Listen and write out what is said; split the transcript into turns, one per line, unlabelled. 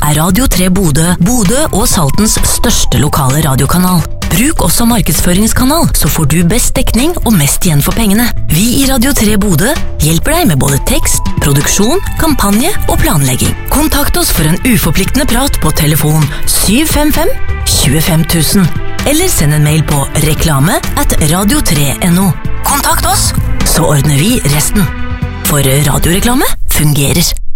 Radio 3 Bodø, Bodø og Saltens største lokale radiokanal. Bruk også markedsføringskanal, så får du best dekning og mest igjen for pengene. Vi i Radio 3 Bodø hjelper deg med både tekst, produksjon, kampanje og planlegging. Kontakt oss for en uforpliktende prat på telefon 755 25 000, eller send en mail på reklame@radio3.no. Kontakt oss, så ordner vi resten. For radioreklame fungerer.